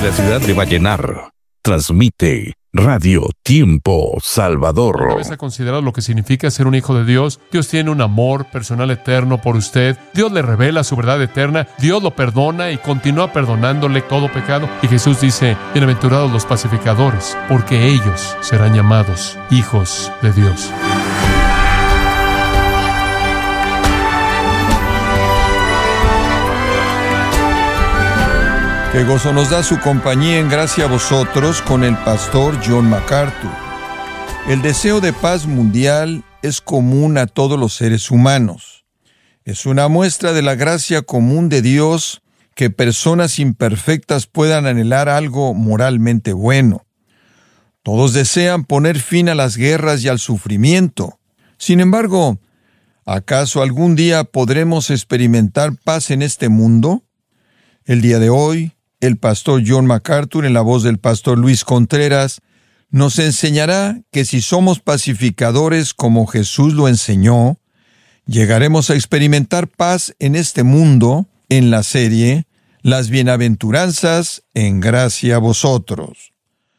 de la ciudad de Vallenar. Transmite Radio Tiempo Salvador. ¿Una vez ha considerado lo que significa ser un hijo de Dios? Dios tiene un amor personal eterno por usted. Dios le revela su verdad eterna. Dios lo perdona y continúa perdonándole todo pecado. Y Jesús dice, bienaventurados los pacificadores, porque ellos serán llamados hijos de Dios. Qué gozo nos da su compañía en gracia a vosotros con el pastor John MacArthur. El deseo de paz mundial es común a todos los seres humanos. Es una muestra de la gracia común de Dios que personas imperfectas puedan anhelar algo moralmente bueno. Todos desean poner fin a las guerras y al sufrimiento. Sin embargo, ¿acaso algún día podremos experimentar paz en este mundo? El día de hoy, el pastor John MacArthur, en la voz del pastor Luis Contreras, nos enseñará que si somos pacificadores como Jesús lo enseñó, llegaremos a experimentar paz en este mundo en la serie Las Bienaventuranzas en gracia a vosotros.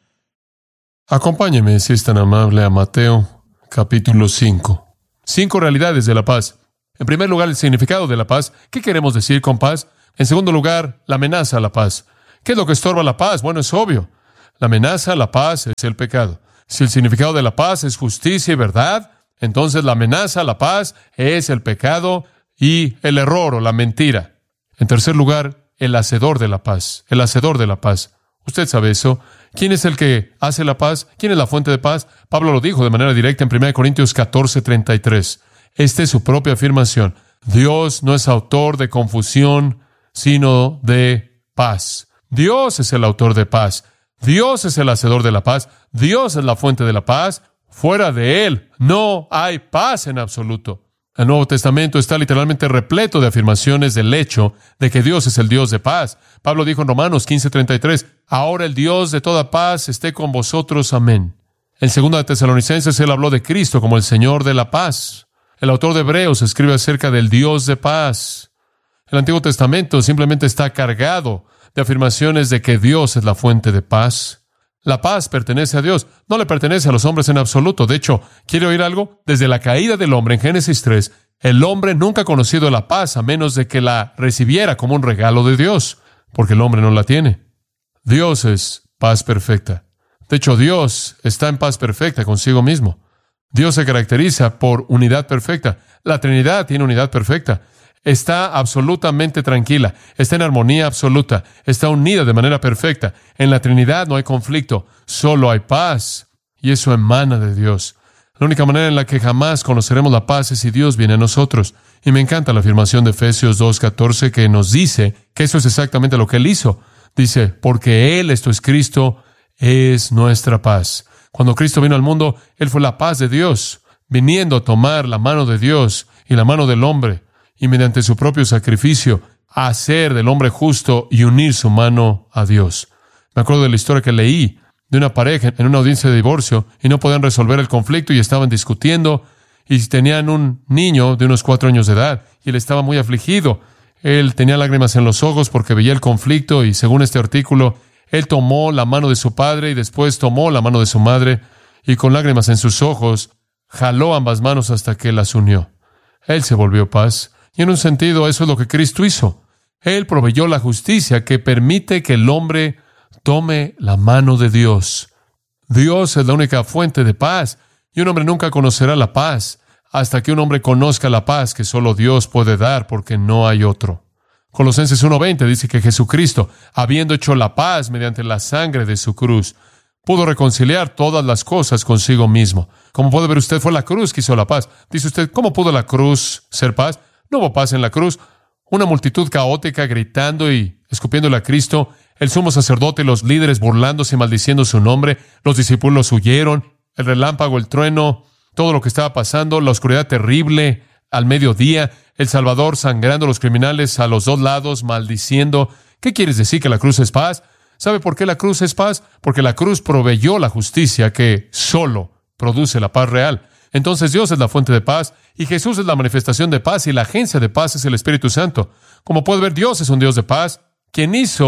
Acompáñeme, si es tan amable, a Mateo, capítulo 5. 5 realidades de la paz. En primer lugar, el significado de la paz. ¿Qué queremos decir con paz? En segundo lugar, la amenaza a la paz. ¿Qué es lo que estorba la paz? Bueno, es obvio. La amenaza a la paz es el pecado. Si el significado de la paz es justicia y verdad, entonces la amenaza a la paz es el pecado y el error o la mentira. En tercer lugar, el hacedor de la paz. El hacedor de la paz. Usted sabe eso. ¿Quién es el que hace la paz? ¿Quién es la fuente de paz? Pablo lo dijo de manera directa en 1 Corintios 14:33. Esta es su propia afirmación. Dios no es autor de confusión, sino de paz. Dios es el autor de paz. Dios es el hacedor de la paz. Dios es la fuente de la paz. Fuera de Él no hay paz en absoluto. El Nuevo Testamento está literalmente repleto de afirmaciones del hecho de que Dios es el Dios de paz. Pablo dijo en Romanos 15:33, ahora el Dios de toda paz esté con vosotros. Amén. En 2 de Tesalonicenses él habló de Cristo como el Señor de la paz. El autor de Hebreos escribe acerca del Dios de paz. El Antiguo Testamento simplemente está cargado de afirmaciones de que Dios es la fuente de paz. La paz pertenece a Dios, no le pertenece a los hombres en absoluto. De hecho, ¿quiere oír algo? Desde la caída del hombre en Génesis 3, el hombre nunca ha conocido la paz a menos de que la recibiera como un regalo de Dios, porque el hombre no la tiene. Dios es paz perfecta. De hecho, Dios está en paz perfecta consigo mismo. Dios se caracteriza por unidad perfecta. La Trinidad tiene unidad perfecta. Está absolutamente tranquila, está en armonía absoluta, está unida de manera perfecta. En la Trinidad no hay conflicto, solo hay paz, y eso emana de Dios. La única manera en la que jamás conoceremos la paz es si Dios viene a nosotros. Y me encanta la afirmación de Efesios 2:14 que nos dice que eso es exactamente lo que Él hizo. Dice, porque Él, esto es Cristo, es nuestra paz. Cuando Cristo vino al mundo, Él fue la paz de Dios, viniendo a tomar la mano de Dios y la mano del hombre, y mediante su propio sacrificio, hacer del hombre justo y unir su mano a Dios. Me acuerdo de la historia que leí de una pareja en una audiencia de divorcio y no podían resolver el conflicto y estaban discutiendo y tenían un niño de unos 4 años de edad y él estaba muy afligido. Él tenía lágrimas en los ojos porque veía el conflicto y según este artículo, él tomó la mano de su padre y después tomó la mano de su madre y con lágrimas en sus ojos jaló ambas manos hasta que las unió. Él se volvió paz. Y en un sentido, eso es lo que Cristo hizo. Él proveyó la justicia que permite que el hombre tome la mano de Dios. Dios es la única fuente de paz, y un hombre nunca conocerá la paz hasta que un hombre conozca la paz que solo Dios puede dar, porque no hay otro. Colosenses 1:20 dice que Jesucristo, habiendo hecho la paz mediante la sangre de su cruz, pudo reconciliar todas las cosas consigo mismo. Como puede ver usted, fue la cruz que hizo la paz. Dice usted, ¿cómo pudo la cruz ser paz? No hubo paz en la cruz. Una multitud caótica gritando y escupiéndole a Cristo, el sumo sacerdote y los líderes burlándose y maldiciendo su nombre, los discípulos huyeron, el relámpago, el trueno, todo lo que estaba pasando, la oscuridad terrible al mediodía, el Salvador sangrando a los criminales a los dos lados, maldiciendo. ¿Qué quieres decir que la cruz es paz? ¿Sabe por qué la cruz es paz? Porque la cruz proveyó la justicia que solo produce la paz real. Entonces Dios es la fuente de paz y Jesús es la manifestación de paz y la agencia de paz es el Espíritu Santo. Como puede ver, Dios es un Dios de paz, quien hizo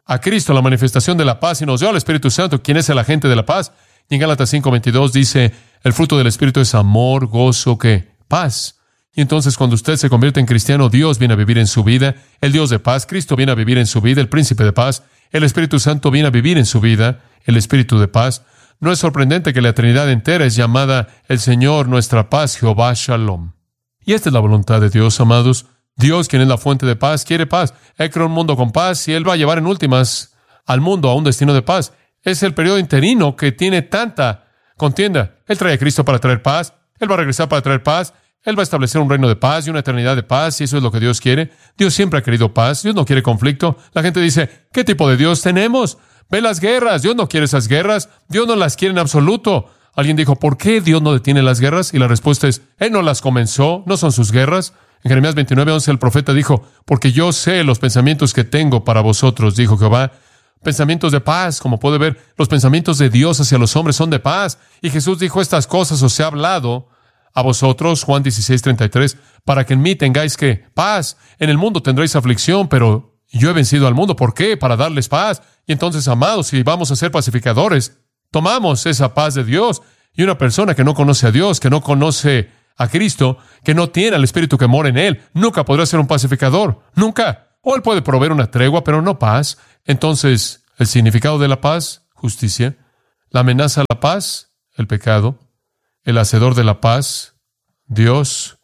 a Cristo, la manifestación de la paz, y nos dio al Espíritu Santo, quien es el agente de la paz. Y en Gálatas 5:22 dice, el fruto del Espíritu es amor, gozo, ¿qué? Paz. Y entonces cuando usted se convierte en cristiano, Dios viene a vivir en su vida, el Dios de paz, Cristo viene a vivir en su vida, el príncipe de paz, el Espíritu Santo viene a vivir en su vida, el Espíritu de paz. No es sorprendente que la Trinidad entera es llamada el Señor, nuestra paz, Jehová Shalom. Y esta es la voluntad de Dios, amados. Dios, quien es la fuente de paz, quiere paz. Él creó un mundo con paz y Él va a llevar en últimas al mundo a un destino de paz. Es el periodo interino que tiene tanta contienda. Él trae a Cristo para traer paz. Él va a regresar para traer paz. Él va a establecer un reino de paz y una eternidad de paz, y eso es lo que Dios quiere. Dios siempre ha querido paz. Dios no quiere conflicto. La gente dice, ¿qué tipo de Dios tenemos? Ve las guerras. Dios no quiere esas guerras. Dios no las quiere en absoluto. Alguien dijo, ¿por qué Dios no detiene las guerras? Y la respuesta es, Él no las comenzó, no son sus guerras. En Jeremías 29:11 el profeta dijo, porque yo sé los pensamientos que tengo para vosotros, dijo Jehová, pensamientos de paz. Como puede ver, los pensamientos de Dios hacia los hombres son de paz. Y Jesús dijo, estas cosas os he hablado a vosotros, Juan 16:33, para que en mí tengáis ¿qué? Paz. En el mundo tendréis aflicción, pero yo he vencido al mundo. ¿Por qué? Para darles paz. Y entonces, amados, si vamos a ser pacificadores, tomamos esa paz de Dios. Y una persona que no conoce a Dios, que no conoce a Cristo, que no tiene al Espíritu que mora en Él, nunca podrá ser un pacificador. Nunca. O Él puede proveer una tregua, pero no paz. Entonces, el significado de la paz, justicia. La amenaza a la paz, el pecado. El hacedor de la paz, Dios.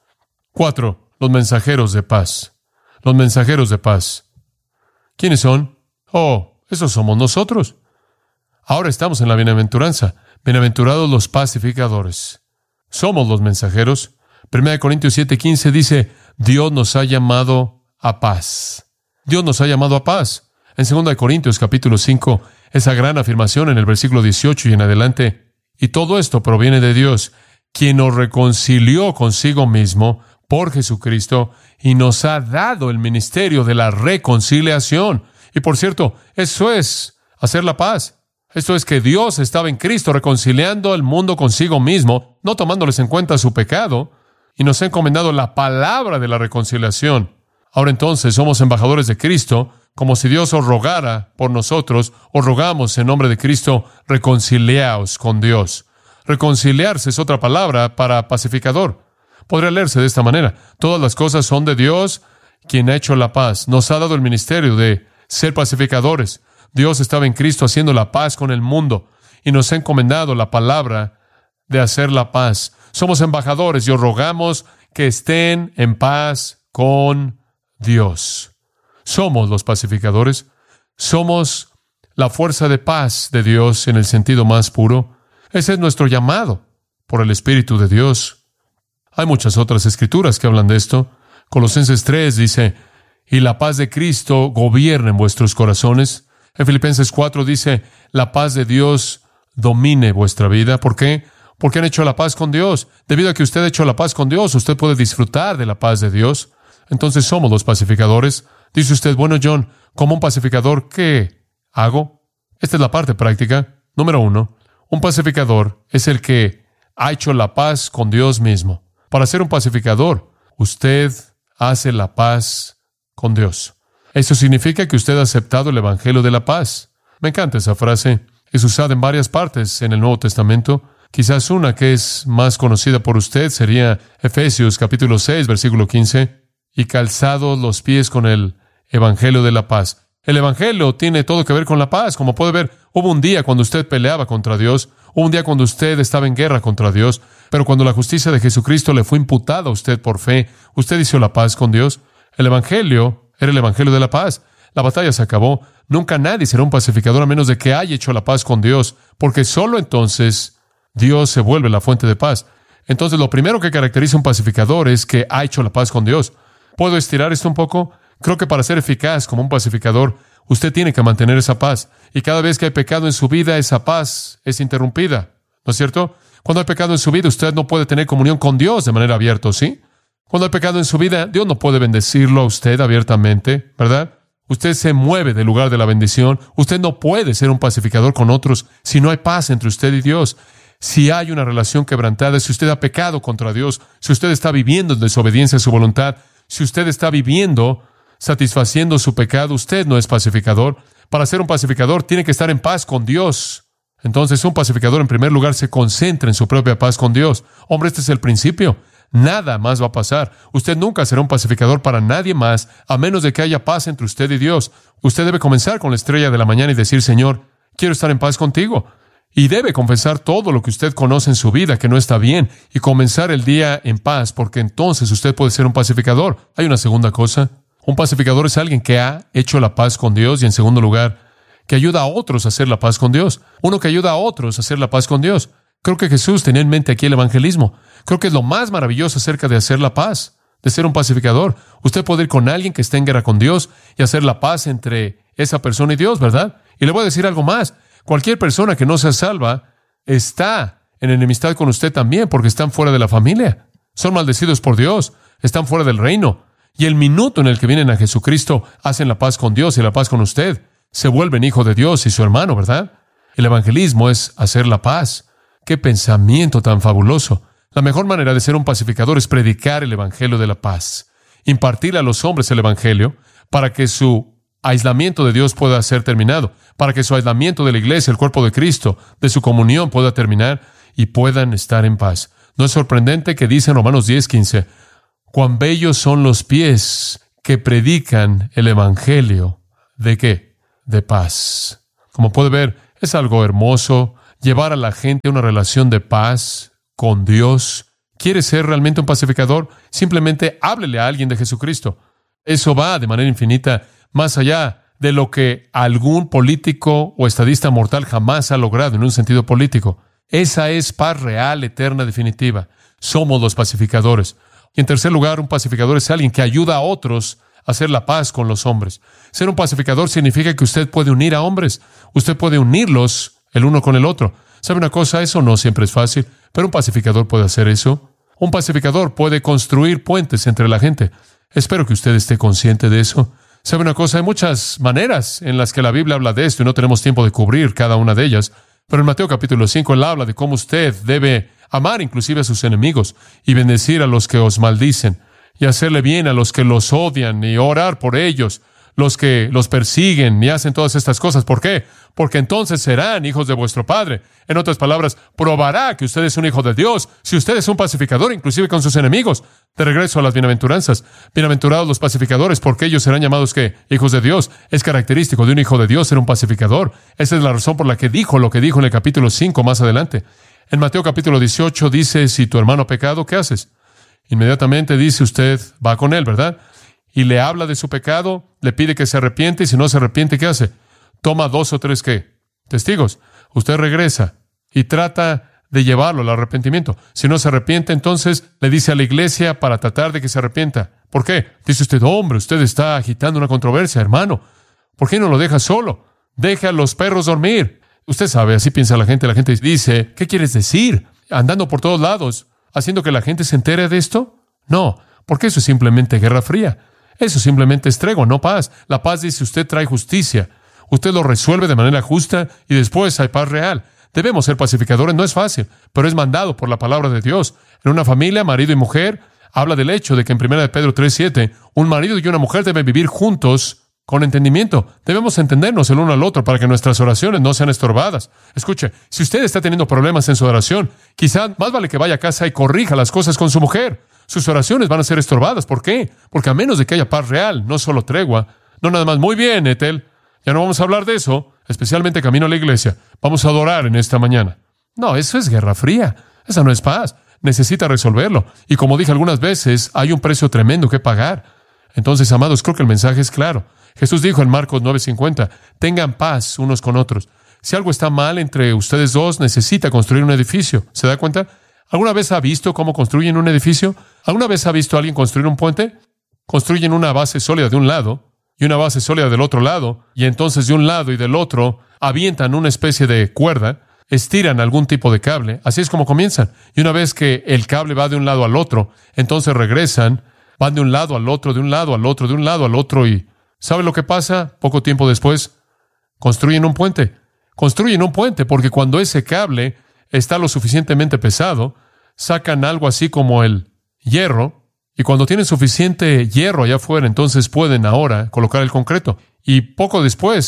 4. Los mensajeros de paz. Los mensajeros de paz. ¿Quiénes son? Oh, esos somos nosotros. Ahora estamos en la bienaventuranza. Bienaventurados los pacificadores. Somos los mensajeros. 1 Corintios 7:15 dice, Dios nos ha llamado a paz. Dios nos ha llamado a paz. En 2 Corintios capítulo 5, esa gran afirmación en el versículo 18 y en adelante, y todo esto proviene de Dios, quien nos reconcilió consigo mismo por Jesucristo y nos ha dado el ministerio de la reconciliación. Y por cierto, eso es hacer la paz. Esto es que Dios estaba en Cristo reconciliando al mundo consigo mismo, no tomándoles en cuenta su pecado, y nos ha encomendado la palabra de la reconciliación. Ahora entonces somos embajadores de Cristo, como si Dios os rogara por nosotros, os rogamos en nombre de Cristo, reconciliaos con Dios. Reconciliarse es otra palabra para pacificador. Podría leerse de esta manera. Todas las cosas son de Dios, quien ha hecho la paz. Nos ha dado el ministerio de ser pacificadores. Dios estaba en Cristo haciendo la paz con el mundo y nos ha encomendado la palabra de hacer la paz. Somos embajadores y os rogamos que estén en paz con Dios. Somos los pacificadores. Somos la fuerza de paz de Dios en el sentido más puro. Ese es nuestro llamado por el Espíritu de Dios. Hay muchas otras escrituras que hablan de esto. Colosenses 3 dice, y la paz de Cristo gobierna en vuestros corazones. En Filipenses 4 dice, la paz de Dios domine vuestra vida. ¿Por qué? Porque han hecho la paz con Dios. Debido a que usted ha hecho la paz con Dios, usted puede disfrutar de la paz de Dios. Entonces somos los pacificadores. Dice usted, bueno, John, como un pacificador, ¿qué hago? Esta es la parte práctica. Número 1, un pacificador es el que ha hecho la paz con Dios mismo. Para ser un pacificador, usted hace la paz con Dios. Eso significa que usted ha aceptado el Evangelio de la paz. Me encanta esa frase. Es usada en varias partes en el Nuevo Testamento. Quizás una que es más conocida por usted sería Efesios capítulo 6, versículo 15. Y calzados los pies con el Evangelio de la paz. El Evangelio tiene todo que ver con la paz. Como puede ver, hubo un día cuando usted peleaba contra Dios. Hubo un día cuando usted estaba en guerra contra Dios. Pero cuando la justicia de Jesucristo le fue imputada a usted por fe, usted hizo la paz con Dios. El Evangelio era el Evangelio de la paz. La batalla se acabó. Nunca nadie será un pacificador a menos de que haya hecho la paz con Dios, porque solo entonces Dios se vuelve la fuente de paz. Entonces, lo primero que caracteriza a un pacificador es que ha hecho la paz con Dios. ¿Puedo estirar esto un poco? Creo que para ser eficaz como un pacificador, usted tiene que mantener esa paz. Y cada vez que hay pecado en su vida, esa paz es interrumpida. ¿No es cierto? Cuando hay pecado en su vida, usted no puede tener comunión con Dios de manera abierta, ¿sí? Cuando hay pecado en su vida, Dios no puede bendecirlo a usted abiertamente, ¿verdad? Usted se mueve del lugar de la bendición. Usted no puede ser un pacificador con otros si no hay paz entre usted y Dios. Si hay una relación quebrantada, si usted ha pecado contra Dios, si usted está viviendo en desobediencia a su voluntad, si usted está viviendo satisfaciendo su pecado, usted no es pacificador. Para ser un pacificador, tiene que estar en paz con Dios. Entonces, un pacificador, en primer lugar, se concentra en su propia paz con Dios. Hombre, este es el principio. Nada más va a pasar. Usted nunca será un pacificador para nadie más, a menos de que haya paz entre usted y Dios. Usted debe comenzar con la estrella de la mañana y decir, Señor, quiero estar en paz contigo. Y debe confesar todo lo que usted conoce en su vida que no está bien y comenzar el día en paz, porque entonces usted puede ser un pacificador. Hay una segunda cosa. Un pacificador es alguien que ha hecho la paz con Dios y, en segundo lugar, que ayuda a otros a hacer la paz con Dios. Uno que ayuda a otros a hacer la paz con Dios. Creo que Jesús tenía en mente aquí el evangelismo. Creo que es lo más maravilloso acerca de hacer la paz, de ser un pacificador. Usted puede ir con alguien que esté en guerra con Dios y hacer la paz entre esa persona y Dios, ¿verdad? Y le voy a decir algo más. Cualquier persona que no sea salva está en enemistad con usted también, porque están fuera de la familia. Son maldecidos por Dios, están fuera del reino. Y el minuto en el que vienen a Jesucristo, hacen la paz con Dios y la paz con usted. Se vuelven hijo de Dios y su hermano, ¿verdad? El evangelismo es hacer la paz. ¡Qué pensamiento tan fabuloso! La mejor manera de ser un pacificador es predicar el evangelio de la paz. Impartir a los hombres el evangelio para que su aislamiento de Dios pueda ser terminado, para que su aislamiento de la iglesia, el cuerpo de Cristo, de su comunión pueda terminar y puedan estar en paz. ¿No es sorprendente que dice en Romanos 10:15, cuán bellos son los pies que predican el evangelio? ¿De qué? De paz. Como puede ver, es algo hermoso llevar a la gente a una relación de paz con Dios. ¿Quiere ser realmente un pacificador? Simplemente háblele a alguien de Jesucristo. Eso va de manera infinita más allá de lo que algún político o estadista mortal jamás ha logrado en un sentido político. Esa es paz real, eterna, definitiva. Somos los pacificadores. Y en tercer lugar, un pacificador es alguien que ayuda a otros a hacer la paz con los hombres. Ser un pacificador significa que usted puede unir a hombres. Usted puede unirlos el uno con el otro. ¿Sabe una cosa? Eso no siempre es fácil, pero un pacificador puede hacer eso. Un pacificador puede construir puentes entre la gente. Espero que usted esté consciente de eso. ¿Sabe una cosa? Hay muchas maneras en las que la Biblia habla de esto y no tenemos tiempo de cubrir cada una de ellas. Pero en Mateo capítulo 5 él habla de cómo usted debe amar inclusive a sus enemigos y bendecir a los que os maldicen y hacerle bien a los que los odian y orar por ellos, los que los persiguen y hacen todas estas cosas. ¿Por qué? Porque entonces serán hijos de vuestro Padre. En otras palabras, probará que usted es un hijo de Dios si usted es un pacificador, inclusive con sus enemigos. De regreso a las bienaventuranzas. Bienaventurados los pacificadores, porque ellos serán llamados, ¿qué? Hijos de Dios. Es característico de un hijo de Dios ser un pacificador. Esa es la razón por la que dijo lo que dijo en el capítulo 5 más adelante. En Mateo capítulo 18 dice, si tu hermano ha pecado, ¿qué haces? Inmediatamente dice usted, va con él, ¿verdad? Y le habla de su pecado, le pide que se arrepiente, y si no se arrepiente, ¿qué hace? Toma 2 o 3, ¿qué? Testigos. Usted regresa y trata de llevarlo al arrepentimiento. Si no se arrepiente, entonces le dice a la iglesia para tratar de que se arrepienta. ¿Por qué? Dice usted, hombre, usted está agitando una controversia, hermano. ¿Por qué no lo deja solo? Deje a los perros dormir. Usted sabe, así piensa la gente. La gente dice, ¿qué quieres decir? Andando por todos lados, haciendo que la gente se entere de esto. No, porque eso es simplemente guerra fría. Eso simplemente es tregua, no paz. La paz dice, usted trae justicia. Usted lo resuelve de manera justa y después hay paz real. Debemos ser pacificadores, no es fácil, pero es mandado por la palabra de Dios. En una familia, marido y mujer, habla del hecho de que en 1 Pedro 3:7, un marido y una mujer deben vivir juntos con entendimiento. Debemos entendernos el uno al otro para que nuestras oraciones no sean estorbadas. Escuche, si usted está teniendo problemas en su oración, quizá más vale que vaya a casa y corrija las cosas con su mujer. Sus oraciones van a ser estorbadas. ¿Por qué? Porque a menos de que haya paz real, no solo tregua, no nada más, muy bien, Ethel, ya no vamos a hablar de eso, especialmente camino a la iglesia. Vamos a adorar en esta mañana. No, eso es guerra fría. Esa no es paz. Necesita resolverlo. Y como dije algunas veces, hay un precio tremendo que pagar. Entonces, amados, creo que el mensaje es claro. Jesús dijo en Marcos 9:50, tengan paz unos con otros. Si algo está mal entre ustedes dos, necesita construir un edificio. ¿Se da cuenta? ¿Alguna vez ha visto cómo construyen un edificio? ¿Alguna vez ha visto a alguien construir un puente? Construyen una base sólida de un lado y una base sólida del otro lado, y entonces de un lado y del otro avientan una especie de cuerda, estiran algún tipo de cable. Así es como comienzan. Y una vez que el cable va de un lado al otro, entonces regresan, van de un lado al otro, de un lado al otro, de un lado al otro, y ¿sabe lo que pasa? Poco tiempo después, construyen un puente. Construyen un puente porque cuando ese cable está lo suficientemente pesado, sacan algo así como el hierro, y cuando tienen suficiente hierro allá afuera, entonces pueden ahora colocar el concreto. Y poco después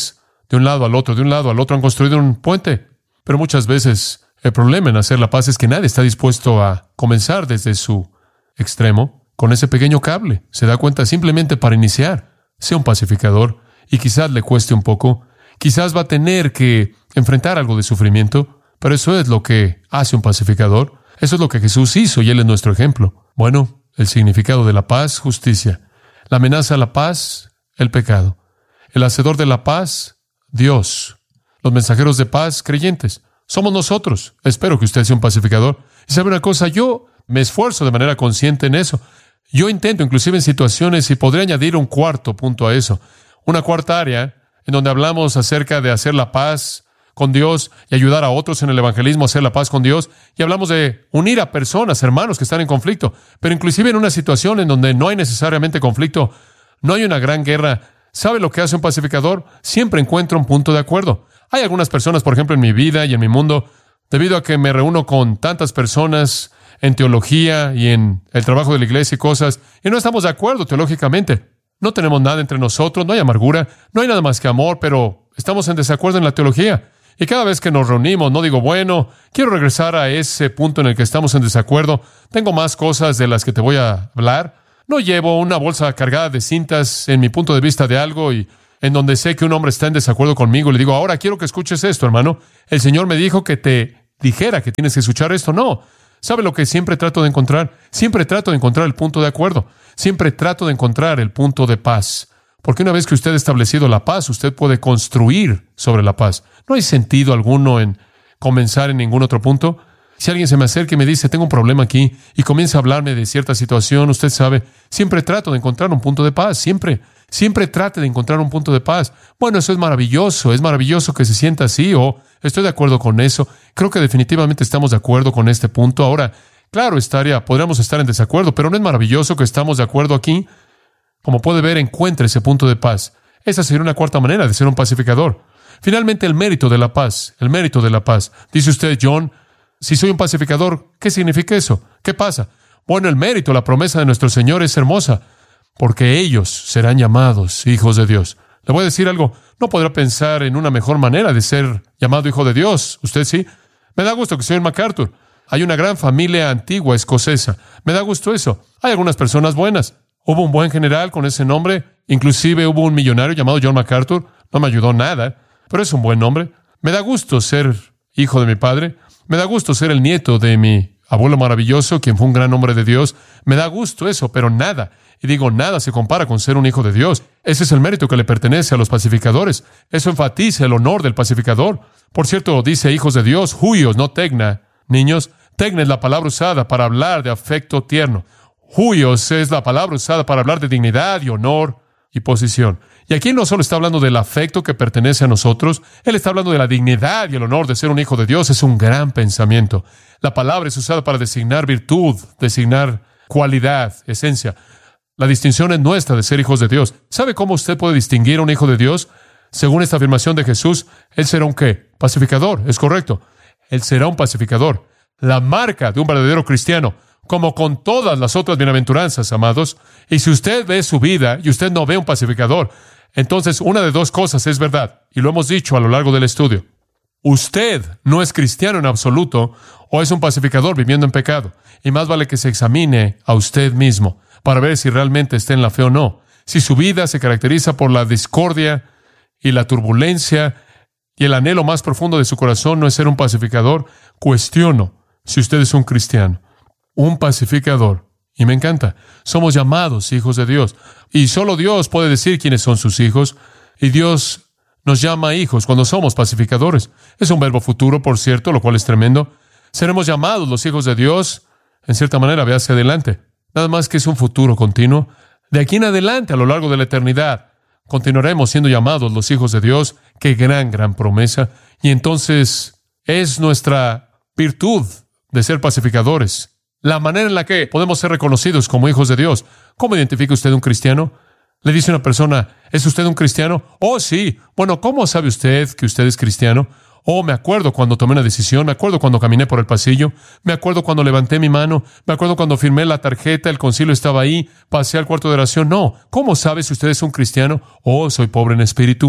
de un lado al otro, de un lado al otro, han construido un puente. Pero muchas veces el problema en hacer la paz es que nadie está dispuesto a comenzar desde su extremo con ese pequeño cable. Se da cuenta simplemente para iniciar. Sea un pacificador y quizás le cueste un poco. Quizás va a tener que enfrentar algo de sufrimiento, pero eso es lo que hace un pacificador. Eso es lo que Jesús hizo y Él es nuestro ejemplo. Bueno, el significado de la paz, justicia. La amenaza a la paz, el pecado. El hacedor de la paz, Dios. Los mensajeros de paz, creyentes. Somos nosotros. Espero que usted sea un pacificador. Y sabe una cosa, yo me esfuerzo de manera consciente en eso. Yo intento, inclusive en situaciones, y podría añadir un cuarto punto a eso. Una cuarta área en donde hablamos acerca de hacer la paz con Dios y ayudar a otros en el evangelismo a hacer la paz con Dios. Y hablamos de unir a personas, hermanos que están en conflicto. Pero inclusive en una situación en donde no hay necesariamente conflicto, no hay una gran guerra. ¿Sabe lo que hace un pacificador? Siempre encuentra un punto de acuerdo. Hay algunas personas, por ejemplo, en mi vida y en mi mundo, debido a que me reúno con tantas personas en teología y en el trabajo de la iglesia y cosas, y no estamos de acuerdo teológicamente. No tenemos nada entre nosotros, no hay amargura, no hay nada más que amor, pero estamos en desacuerdo en la teología. Y cada vez que nos reunimos, no digo, bueno, quiero regresar a ese punto en el que estamos en desacuerdo. Tengo más cosas de las que te voy a hablar. No llevo una bolsa cargada de cintas en mi punto de vista de algo y en donde sé que un hombre está en desacuerdo conmigo. Le digo, ahora quiero que escuches esto, hermano. El Señor me dijo que te dijera que tienes que escuchar esto. No. ¿Sabe lo que siempre trato de encontrar? Siempre trato de encontrar el punto de acuerdo. Siempre trato de encontrar el punto de paz. Porque una vez que usted ha establecido la paz, usted puede construir sobre la paz. No hay sentido alguno en comenzar en ningún otro punto. Si alguien se me acerca y me dice, tengo un problema aquí, y comienza a hablarme de cierta situación, usted sabe, siempre trato de encontrar un punto de paz. Siempre trate de encontrar un punto de paz. Bueno, eso es maravilloso que se sienta así, o estoy de acuerdo con eso. Creo que definitivamente estamos de acuerdo con este punto. Ahora, claro, podríamos estar en desacuerdo, pero ¿no es maravilloso que estamos de acuerdo aquí? Como puede ver, encuentre ese punto de paz. Esa sería una cuarta manera de ser un pacificador. Finalmente, el mérito de la paz. El mérito de la paz. Dice usted, John, si soy un pacificador, ¿qué significa eso? ¿Qué pasa? Bueno, el mérito, la promesa de nuestro Señor es hermosa, porque ellos serán llamados hijos de Dios. Le voy a decir algo, no podrá pensar en una mejor manera de ser llamado hijo de Dios. ¿Usted sí? Me da gusto que soy en MacArthur. Hay una gran familia antigua escocesa. Me da gusto eso. Hay algunas personas buenas. Hubo un buen general con ese nombre. Inclusive hubo un millonario llamado John MacArthur. No me ayudó nada, pero es un buen nombre. Me da gusto ser hijo de mi padre. Me da gusto ser el nieto de mi abuelo maravilloso, quien fue un gran hombre de Dios. Me da gusto eso, pero nada. Y digo, nada se compara con ser un hijo de Dios. Ese es el mérito que le pertenece a los pacificadores. Eso enfatiza el honor del pacificador. Por cierto, dice hijos de Dios, huios, no tecna. Niños, tecna es la palabra usada para hablar de afecto tierno. Huios es la palabra usada para hablar de dignidad y honor y posición. Y aquí no solo está hablando del afecto que pertenece a nosotros, Él está hablando de la dignidad y el honor de ser un hijo de Dios. Es un gran pensamiento. La palabra es usada para designar virtud, designar cualidad, esencia. La distinción es nuestra de ser hijos de Dios. ¿Sabe cómo usted puede distinguir a un hijo de Dios? Según esta afirmación de Jesús, Él será un ¿qué? Pacificador, es correcto. Él será un pacificador. La marca de un verdadero cristiano, como con todas las otras bienaventuranzas, amados. Y si usted ve su vida y usted no ve un pacificador, entonces una de dos cosas es verdad, y lo hemos dicho a lo largo del estudio. Usted no es cristiano en absoluto, o es un pacificador viviendo en pecado. Y más vale que se examine a usted mismo para ver si realmente está en la fe o no. Si su vida se caracteriza por la discordia y la turbulencia y el anhelo más profundo de su corazón no es ser un pacificador, cuestiono si usted es un cristiano. Un pacificador. Y me encanta. Somos llamados hijos de Dios. Y solo Dios puede decir quiénes son sus hijos. Y Dios nos llama hijos cuando somos pacificadores. Es un verbo futuro, por cierto, lo cual es tremendo. Seremos llamados los hijos de Dios. En cierta manera, ve hacia adelante. Nada más que es un futuro continuo. De aquí en adelante, a lo largo de la eternidad, continuaremos siendo llamados los hijos de Dios. Qué gran promesa. Y entonces es nuestra virtud de ser pacificadores. La manera en la que podemos ser reconocidos como hijos de Dios. ¿Cómo identifica usted un cristiano? Le dice una persona, ¿es usted un cristiano? Oh, sí. Bueno, ¿cómo sabe usted que usted es cristiano? Oh, me acuerdo cuando tomé una decisión, me acuerdo cuando caminé por el pasillo, me acuerdo cuando levanté mi mano, me acuerdo cuando firmé la tarjeta, el concilio estaba ahí, pasé al cuarto de oración. No. ¿Cómo sabe si usted es un cristiano? Oh, soy pobre en espíritu.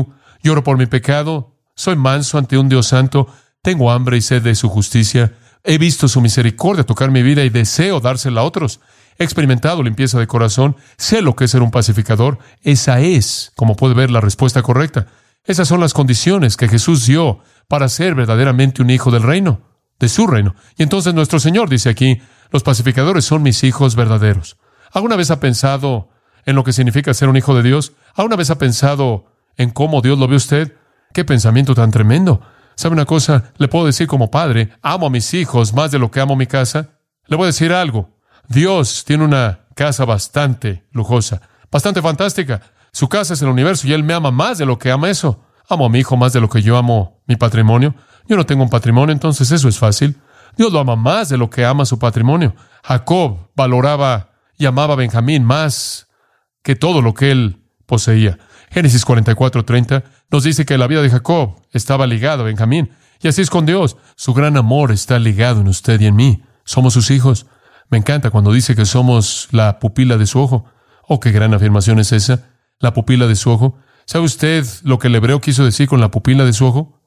Lloro por mi pecado. Soy manso ante un Dios santo. Tengo hambre y sed de su justicia. He visto su misericordia tocar mi vida y deseo dársela a otros. He experimentado limpieza de corazón. Sé lo que es ser un pacificador. Esa es, como puede ver, la respuesta correcta. Esas son las condiciones que Jesús dio para ser verdaderamente un hijo del reino, de su reino. Y entonces nuestro Señor dice aquí, los pacificadores son mis hijos verdaderos. ¿Alguna vez ha pensado en lo que significa ser un hijo de Dios? ¿Alguna vez ha pensado en cómo Dios lo ve usted? ¡Qué pensamiento tan tremendo! ¿Sabe una cosa? Le puedo decir como padre, amo a mis hijos más de lo que amo mi casa. Le voy a decir algo. Dios tiene una casa bastante lujosa, bastante fantástica. Su casa es el universo y Él me ama más de lo que ama eso. Amo a mi hijo más de lo que yo amo mi patrimonio. Yo no tengo un patrimonio, entonces eso es fácil. Dios lo ama más de lo que ama su patrimonio. Jacob valoraba y amaba a Benjamín más que todo lo que él poseía. Génesis 44:30 nos dice que la vida de Jacob estaba ligada a Benjamín. Y así es con Dios. Su gran amor está ligado en usted y en mí. Somos sus hijos. Me encanta cuando dice que somos la pupila de su ojo. Oh, qué gran afirmación es esa. La pupila de su ojo. ¿Sabe usted lo que el hebreo quiso decir con la pupila de su ojo?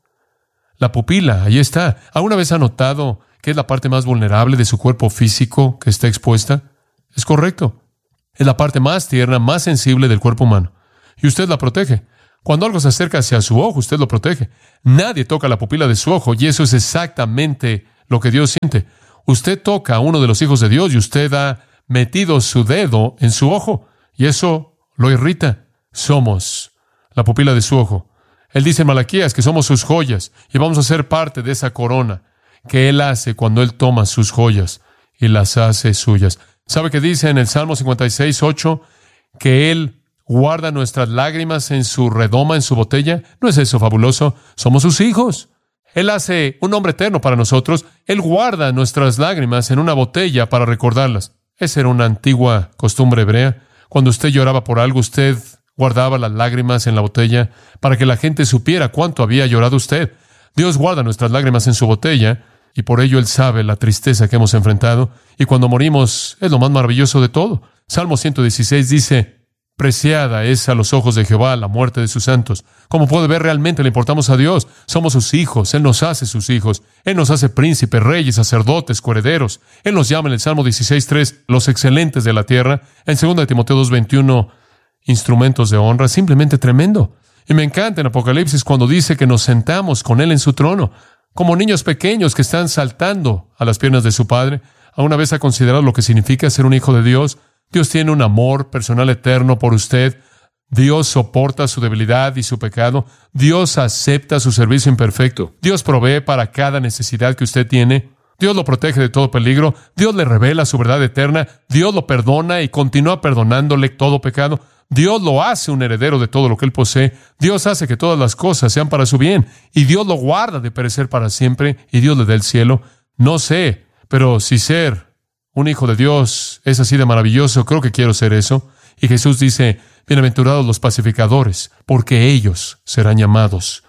La pupila, ahí está. ¿Alguna vez ha notado que es la parte más vulnerable de su cuerpo físico que está expuesta? Es correcto. Es la parte más tierna, más sensible del cuerpo humano. Y usted la protege. Cuando algo se acerca hacia su ojo, usted lo protege. Nadie toca la pupila de su ojo, y eso es exactamente lo que Dios siente. Usted toca a uno de los hijos de Dios y usted ha metido su dedo en su ojo, y eso lo irrita. Somos la pupila de su ojo. Él dice en Malaquías que somos sus joyas, y vamos a ser parte de esa corona que Él hace cuando Él toma sus joyas y las hace suyas. ¿Sabe qué dice en el Salmo 56:8? Que Él guarda nuestras lágrimas en su redoma, en su botella. ¿No es eso fabuloso? Somos sus hijos. Él hace un nombre eterno para nosotros. Él guarda nuestras lágrimas en una botella para recordarlas. Esa era una antigua costumbre hebrea. Cuando usted lloraba por algo, usted guardaba las lágrimas en la botella para que la gente supiera cuánto había llorado usted. Dios guarda nuestras lágrimas en su botella y por ello Él sabe la tristeza que hemos enfrentado. Y cuando morimos es lo más maravilloso de todo. Salmo 116 dice: preciada es a los ojos de Jehová la muerte de sus santos. Como puede ver, realmente le importamos a Dios. Somos sus hijos. Él nos hace sus hijos. Él nos hace príncipes, reyes, sacerdotes, coherederos. Él nos llama en el Salmo 16:3 los excelentes de la tierra. En 2 Timoteo 2:21 instrumentos de honra. Simplemente tremendo. Y me encanta en Apocalipsis cuando dice que nos sentamos con Él en su trono, como niños pequeños que están saltando a las piernas de su Padre. ¿Alguna vez ha considerado lo que significa ser un hijo de Dios? Dios tiene un amor personal eterno por usted. Dios soporta su debilidad y su pecado. Dios acepta su servicio imperfecto. Dios provee para cada necesidad que usted tiene. Dios lo protege de todo peligro. Dios le revela su verdad eterna. Dios lo perdona y continúa perdonándole todo pecado. Dios lo hace un heredero de todo lo que Él posee. Dios hace que todas las cosas sean para su bien. Y Dios lo guarda de perecer para siempre. Y Dios le da el cielo. No sé, pero si ser un hijo de Dios es así de maravilloso, creo que quiero ser eso. Y Jesús dice: bienaventurados los pacificadores, porque ellos serán llamados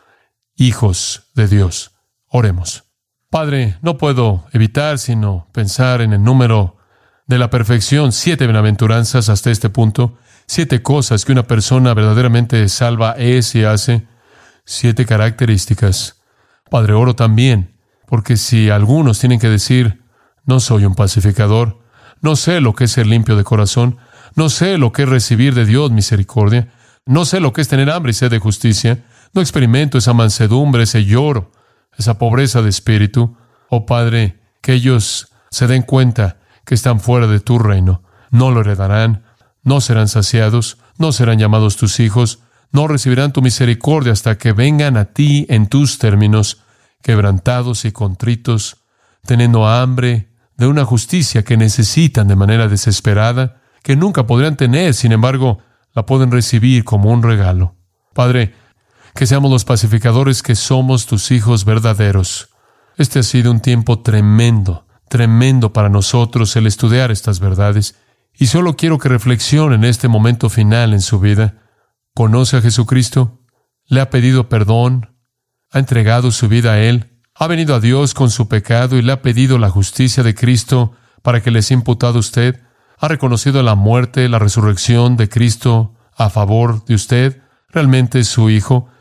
hijos de Dios. Oremos. Padre, no puedo evitar sino pensar en el número de la perfección. 7 bienaventuranzas hasta este punto. 7 cosas que una persona verdaderamente salva es y hace. 7 características. Padre, oro también, porque si algunos tienen que decir: no soy un pacificador, no sé lo que es ser limpio de corazón, no sé lo que es recibir de Dios misericordia, no sé lo que es tener hambre y sed de justicia, no experimento esa mansedumbre, ese lloro, esa pobreza de espíritu. Oh Padre, que ellos se den cuenta que están fuera de tu reino, no lo heredarán, no serán saciados, no serán llamados tus hijos, no recibirán tu misericordia hasta que vengan a ti en tus términos, quebrantados y contritos, teniendo hambre de una justicia que necesitan de manera desesperada, que nunca podrían tener, sin embargo, la pueden recibir como un regalo. Padre, que seamos los pacificadores que somos tus hijos verdaderos. Este ha sido un tiempo tremendo, tremendo para nosotros el estudiar estas verdades. Y solo quiero que reflexione en este momento final en su vida. ¿Conoce a Jesucristo? ¿Le ha pedido perdón? ¿Ha entregado su vida a Él? ¿Ha venido a Dios con su pecado y le ha pedido la justicia de Cristo para que le sea imputado a usted? ¿Ha reconocido la muerte, la resurrección de Cristo a favor de usted? ¿Realmente es su hijo?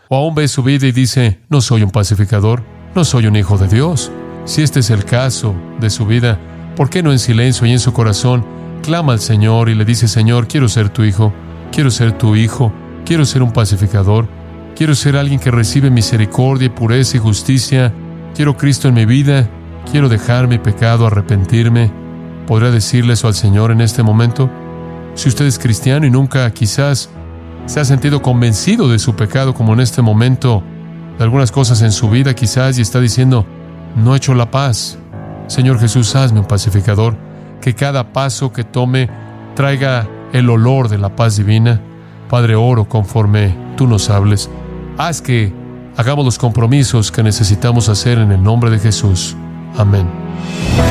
O aún ve su vida y dice, no soy un pacificador, no soy un hijo de Dios. Si este es el caso de su vida, ¿por qué no en silencio y en su corazón clama al Señor y le dice, Señor, quiero ser tu hijo, quiero ser tu hijo, quiero ser un pacificador, quiero ser alguien que recibe misericordia y pureza y justicia, quiero Cristo en mi vida, quiero dejar mi pecado, arrepentirme? ¿Podrá decirle eso al Señor en este momento? Si usted es cristiano y nunca quizás se ha sentido convencido de su pecado, como en este momento, de algunas cosas en su vida quizás, y está diciendo, no he hecho la paz. Señor Jesús, hazme un pacificador, que cada paso que tome traiga el olor de la paz divina. Padre, oro conforme tú nos hables. Haz que hagamos los compromisos que necesitamos hacer en el nombre de Jesús. Amén.